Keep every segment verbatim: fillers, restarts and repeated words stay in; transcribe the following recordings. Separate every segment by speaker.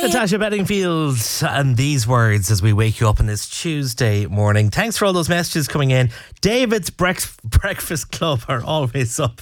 Speaker 1: Natasha Bedingfield and these words as we wake you up on this Tuesday morning. Thanks for all those messages coming in. David's Brex- Breakfast Club are always up.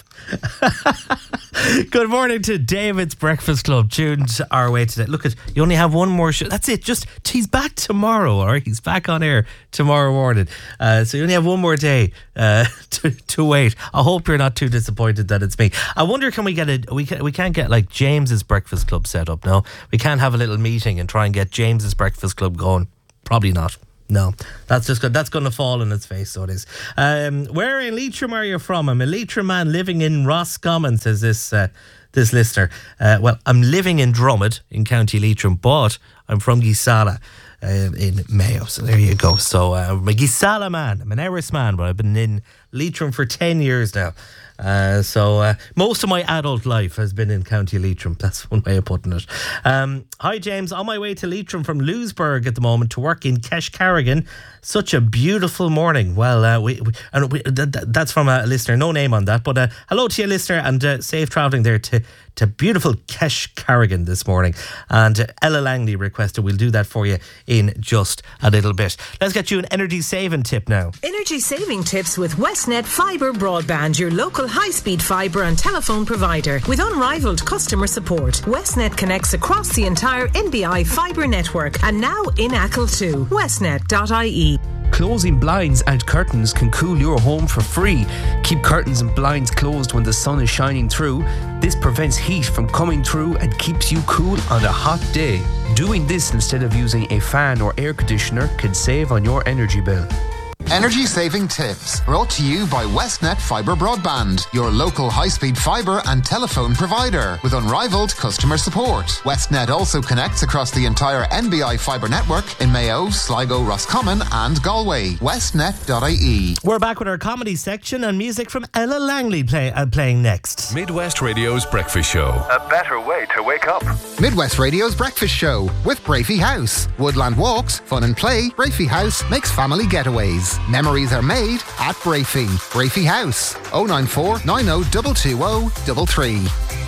Speaker 1: Good morning to David's Breakfast Club, tuned our way today. Look, at you only have one more show. That's it. Just he's back tomorrow, or he's back on air tomorrow morning. Uh, so you only have one more day uh, to to wait. I hope you're not too disappointed that it's me. I wonder, can we get a we can we can't get like James's Breakfast Club set up? No, we can't have a little meeting and try and get James's Breakfast Club going. Probably not. No, that's just good. That's going to fall on its face, so it is. Um, where in Leitrim are you from? I'm a Leitrim man living in Roscommon, says this uh, this listener. Uh, well, I'm living in Drummond in County Leitrim, but I'm from Gisala uh, in Mayo. So there you go. So uh, I'm a Gisala man. I'm an Erris man, but I've been in Leitrim for ten years now. Uh, so uh, most of my adult life has been in County Leitrim. That's one way of putting it. Um, hi James, on my way to Leitrim from Lewisburg at the moment to work in Keshcarrigan. Such a beautiful morning. Well, uh, we, we, and we th- th- that's from a listener, no name on that, but uh, hello to you, listener, and uh, safe travelling there to, to beautiful Keshcarrigan this morning. And uh, Ella Langley requested we'll do that for you in just a little bit. Let's get you an energy saving tip now.
Speaker 2: Energy saving tips with Westnet Fibre Broadband, your local high-speed fibre and telephone provider with unrivaled customer support. Westnet connects across the entire N B I fibre network and now in Achill too. westnet dot I E.
Speaker 3: Closing blinds and curtains can cool your home for free. Keep curtains and blinds closed when the sun is shining through. This prevents heat from coming through and keeps you cool on a hot day. Doing this instead of using a fan or air conditioner can save on your energy bill.
Speaker 4: Energy saving tips brought to you by Westnet Fibre Broadband, your local high-speed fibre and telephone provider with unrivaled customer support. Westnet also connects across the entire N B I fibre network in Mayo, Sligo, Roscommon and Galway. westnet dot I E.
Speaker 1: We're back with our comedy section and music from Ella Langley play, uh, playing next.
Speaker 5: Midwest Radio's Breakfast Show. A better way to wake up.
Speaker 4: Midwest Radio's Breakfast Show with Brafey House. Woodland walks, fun and play. Brafey House makes family getaways. Memories are made at Brafey. Brafey House. oh nine four, nine oh two two oh three three.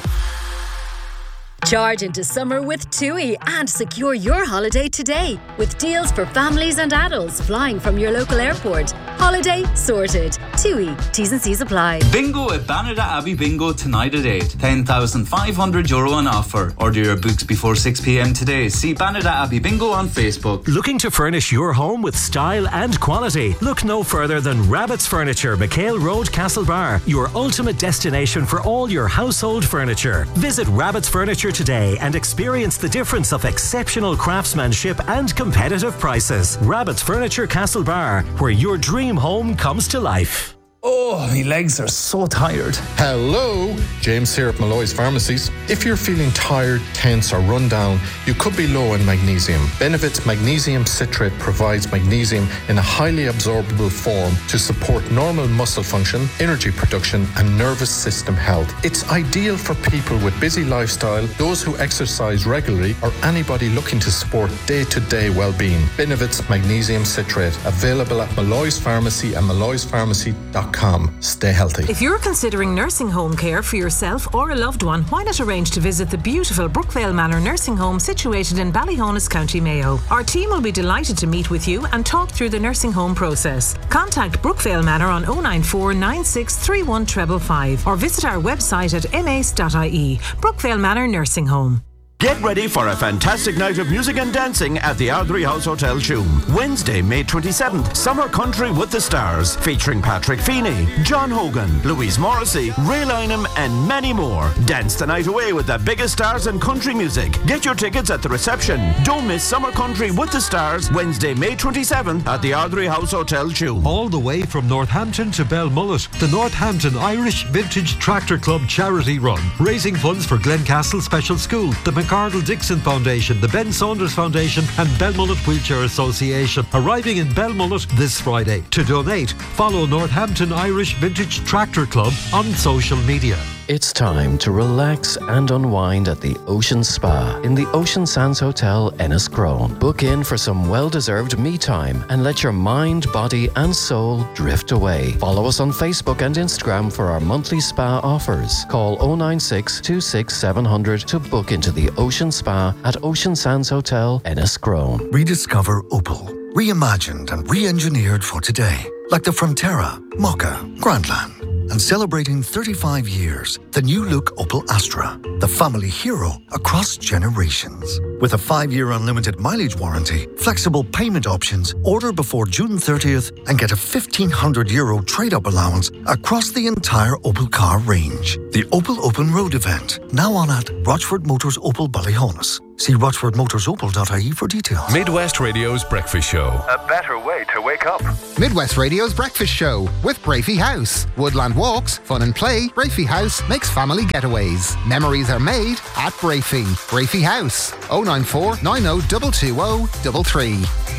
Speaker 6: Charge into summer with TUI and secure your holiday today with deals for families and adults flying from your local airport. Holiday sorted. TUI. T's and C's apply.
Speaker 7: Bingo at Banada Abbey Bingo tonight at eight. ten thousand five hundred euro on offer. Order your books before six p.m. today. See Banada Abbey Bingo on Facebook.
Speaker 8: Looking to furnish your home with style and quality? Look no further than Rabbit's Furniture, McHale Road, Castlebar. Your ultimate destination for all your household furniture. Visit Rabbit's Furniture today and experience the difference of exceptional craftsmanship and competitive prices. Rabbit's Furniture, Castlebar, where your dream home comes to life.
Speaker 9: Oh, my legs are so tired.
Speaker 10: Hello, James here at Malloy's Pharmacies. If you're feeling tired, tense or run down, you could be low in magnesium. Benefit's magnesium citrate provides magnesium in a highly absorbable form to support normal muscle function, energy production and nervous system health. It's ideal for people with busy lifestyle, those who exercise regularly or anybody looking to support day-to-day well-being. Benefit's magnesium citrate, available at Malloy's Pharmacy and malloys pharmacy dot com. Stay healthy.
Speaker 2: If you're considering nursing home care for yourself or a loved one, why not arrange to visit the beautiful Brookvale Manor Nursing Home situated in Ballyhonus, County Mayo. Our team will be delighted to meet with you and talk through the nursing home process. Contact Brookvale Manor on oh nine four, nine six three one five five five or visit our website at m a c e dot I E. Brookvale Manor Nursing Home.
Speaker 11: Get ready for a fantastic night of music and dancing at the Ardrey House Hotel Tuam. Wednesday, May twenty-seventh, Summer Country with the Stars, featuring Patrick Feeney, John Hogan, Louise Morrissey, Ray Lynham and many more. Dance the night away with the biggest stars in country music. Get your tickets at the reception. Don't miss Summer Country with the Stars, Wednesday, May twenty-seventh at the Ardrey House Hotel Tuam.
Speaker 12: All the way from Northampton to Belmullet, the Northampton Irish Vintage Tractor Club charity run, raising funds for Glencastle Special School, the McArdle Dixon Foundation, the Ben Saunders Foundation and Belmullet Wheelchair Association, arriving in Belmullet this Friday. To donate, follow Northampton Irish Vintage Tractor Club on social media.
Speaker 13: It's time to relax and unwind at the Ocean Spa in the Ocean Sands Hotel, Enniscrone. Book in for some well-deserved me time and let your mind, body and soul drift away. Follow us on Facebook and Instagram for our monthly spa offers. Call oh nine six, two six seven zero zero to book into the Ocean Spa at Ocean Sands Hotel, Enniscrone.
Speaker 14: Rediscover Opel. Reimagined and re-engineered for today. Like the Frontera, Mokka, Grandland. And celebrating thirty-five years, the new look Opel Astra, the family hero across generations. With a five-year unlimited mileage warranty, flexible payment options, order before June thirtieth and get a fifteen hundred euro trade-up allowance across the entire Opel car range. The Opel Open Road event, now on at Rochford Motors Opel Ballyhonus. See rochford motors opel dot I E for details.
Speaker 5: Midwest Radio's Breakfast Show. A better way to wake up.
Speaker 4: Midwest Radio's Breakfast Show with Brafey House. Woodland walks, fun and play. Brafey House makes family getaways. Memories are made at Brafey. Brafey House. oh nine four, nine oh two two oh three three.